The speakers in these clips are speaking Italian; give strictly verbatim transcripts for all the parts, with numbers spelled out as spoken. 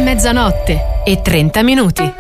mezzanotte e trenta minuti.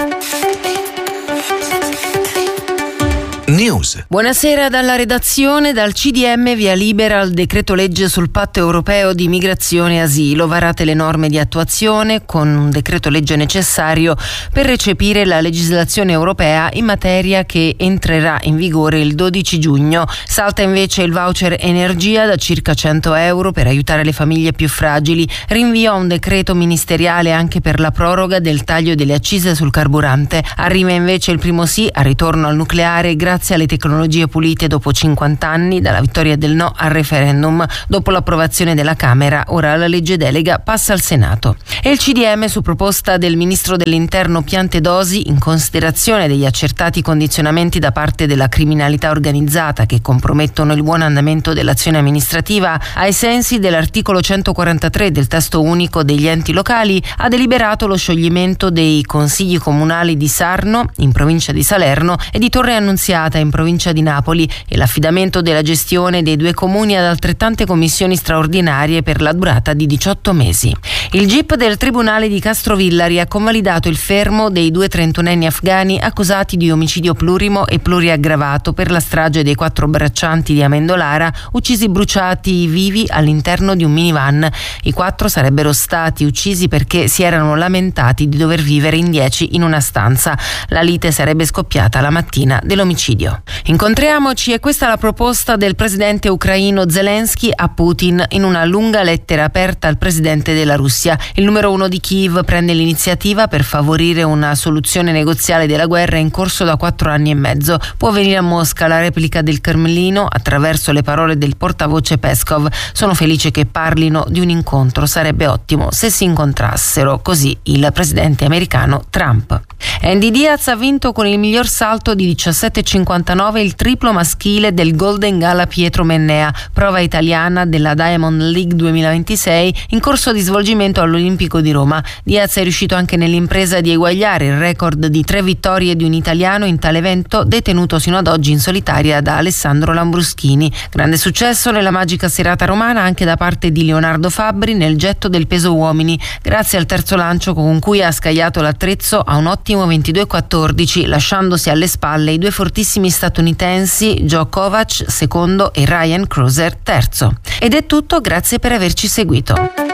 News. Buonasera dalla redazione. Dal C D M via libera al decreto legge sul patto europeo di migrazione e asilo. Varate le norme di attuazione con un decreto legge necessario per recepire la legislazione europea in materia, che entrerà in vigore il dodici giugno. Salta invece il voucher energia da circa cento euro per aiutare le famiglie più fragili. Rinvio a un decreto ministeriale anche per la proroga del taglio delle accise sul carburante. Arriva invece il primo sì al ritorno al nucleare grazie alle tecnologie pulite dopo cinquanta anni dalla vittoria del no al referendum. Dopo l'approvazione della Camera, ora la legge delega passa al Senato. E il C D M, su proposta del ministro dell'Interno Piantedosi, in considerazione degli accertati condizionamenti da parte della criminalità organizzata che compromettono il buon andamento dell'azione amministrativa, ai sensi dell'articolo centoquarantatré del testo unico degli enti locali, ha deliberato lo scioglimento dei consigli comunali di Sarno, in provincia di Salerno, e di Torre Annunziata, in provincia di Napoli, e l'affidamento della gestione dei due comuni ad altrettante commissioni straordinarie per la durata di diciotto mesi. Il G I P del Tribunale di Castrovillari ha convalidato il fermo dei due trentunenni afghani accusati di omicidio plurimo e pluriaggravato per la strage dei quattro braccianti di Amendolara, uccisi bruciati vivi all'interno di un minivan. I quattro sarebbero stati uccisi perché si erano lamentati di dover vivere in dieci in una stanza. La lite sarebbe scoppiata la mattina dell'omicidio. Incontriamoci, e questa è la proposta del presidente ucraino Zelensky a Putin in una lunga lettera aperta al presidente della Russia. Il numero uno di Kiev prende l'iniziativa per favorire una soluzione negoziale della guerra in corso da quattro anni e mezzo. Può venire a Mosca la replica del Cremlino attraverso le parole del portavoce Peskov. Sono felice che parlino di un incontro, sarebbe ottimo se si incontrassero, così il presidente americano Trump. Andy Diaz ha vinto con il miglior salto di diciassette virgola cinquantanove il triplo maschile del Golden Gala Pietro Mennea, prova italiana della Diamond League duemilaventisei in corso di svolgimento all'Olimpico di Roma. Diaz è riuscito anche nell'impresa di eguagliare il record di tre vittorie di un italiano in tale evento, detenuto sino ad oggi in solitaria da Alessandro Lambruschini. Grande successo nella magica serata romana anche da parte di Leonardo Fabbri nel getto del peso uomini, grazie al terzo lancio con cui ha scagliato l'attrezzo a un ottimo ventidue quattordici, lasciandosi alle spalle i due fortissimi statunitensi Joe Kovac secondo e Ryan Cruiser terzo. Ed è tutto, grazie per averci seguito.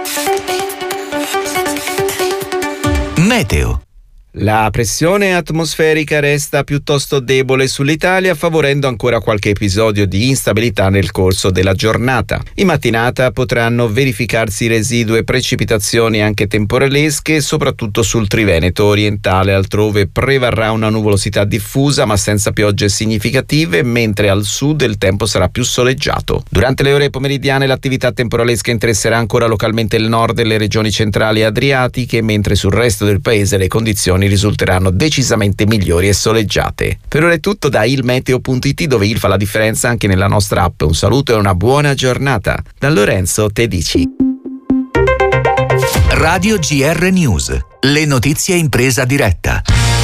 Meteo. La pressione atmosferica resta piuttosto debole sull'Italia, favorendo ancora qualche episodio di instabilità nel corso della giornata. In mattinata potranno verificarsi residue precipitazioni anche temporalesche, soprattutto sul Triveneto orientale. Altrove prevarrà una nuvolosità diffusa ma senza piogge significative, mentre al sud il tempo sarà più soleggiato. Durante le ore pomeridiane l'attività temporalesca interesserà ancora localmente il nord delle regioni centrali e adriatiche, mentre sul resto del paese le condizioni risulteranno decisamente migliori e soleggiate. Per ora è tutto da ilmeteo punto it, dove il fa la differenza anche nella nostra app. Un saluto e una buona giornata da Lorenzo Tedici. Radio G R News, le notizie in presa diretta.